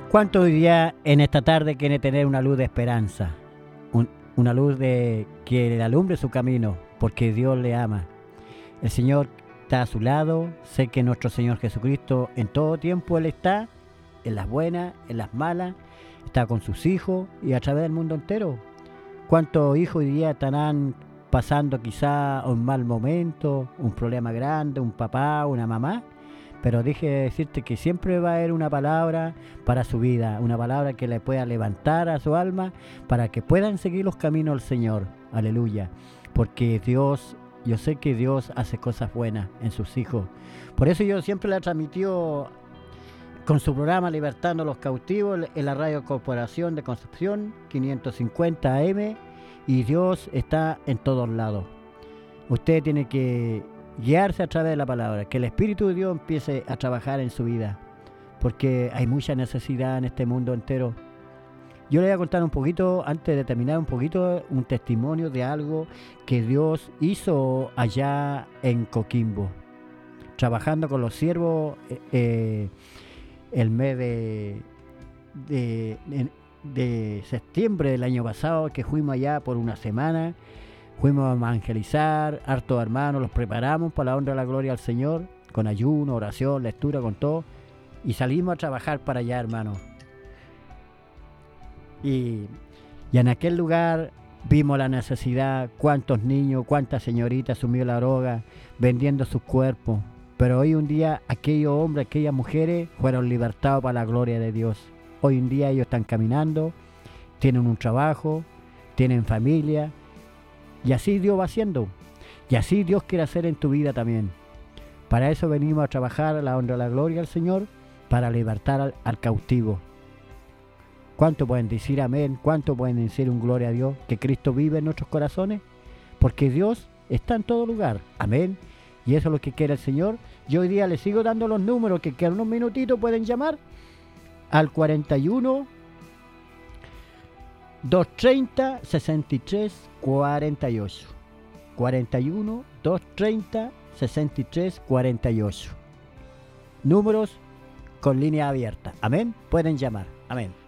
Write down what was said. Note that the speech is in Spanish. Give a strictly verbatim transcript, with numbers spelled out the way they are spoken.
¿Cuánto hoy día en esta tarde quiere tener una luz de esperanza? Un, una luz de que le alumbre su camino, porque Dios le ama. El Señor está a su lado. Sé que nuestro Señor Jesucristo en todo tiempo Él está, en las buenas, en las malas, está con sus hijos y a través del mundo entero. ¿Cuántos hijos hoy día estarán pasando quizá un mal momento, un problema grande, un papá, una mamá? Pero dije decirte que siempre va a haber una palabra para su vida, una palabra que le pueda levantar a su alma para que puedan seguir los caminos del Señor. Aleluya. Porque Dios, yo sé que Dios hace cosas buenas en sus hijos. Por eso yo siempre le transmitió con su programa Libertando a los Cautivos en la Radio Corporación de Concepción quinientos cincuenta A M, y Dios está en todos lados. Usted tiene que guiarse a través de la palabra, que el Espíritu de Dios empiece a trabajar en su vida, porque hay mucha necesidad en este mundo entero. Yo le voy a contar un poquito, antes de terminar, un poquito, un testimonio de algo que Dios hizo allá en Coquimbo, trabajando con los siervos eh, eh, el mes de, de, de, de septiembre del año pasado, que fuimos allá por una semana. Fuimos a evangelizar, hartos hermanos, los preparamos para la honra y la gloria al Señor, con ayuno, oración, lectura, con todo, y salimos a trabajar para allá, hermanos. Y, y en aquel lugar vimos la necesidad, cuántos niños, cuántas señoritas sumió la droga, vendiendo sus cuerpos. Pero hoy un día aquellos hombres, aquellas mujeres fueron libertados para la gloria de Dios. Hoy en día ellos están caminando, tienen un trabajo, tienen familia. Y así Dios va haciendo. Y así Dios quiere hacer en tu vida también. Para eso venimos a trabajar a la honra y la gloria al Señor, para libertar al, al cautivo. ¿Cuánto pueden decir amén? ¿Cuánto pueden decir un gloria a Dios? Que Cristo vive en nuestros corazones. Porque Dios está en todo lugar. Amén. Y eso es lo que quiere el Señor. Yo hoy día les sigo dando los números que quedan unos minutitos, pueden llamar al cuarenta y uno, doscientos treinta, sesenta y tres, cuarenta y ocho. cuarenta y uno, doscientos treinta, sesenta y tres, cuarenta y ocho. Números con línea abierta. Amén. Pueden llamar. Amén.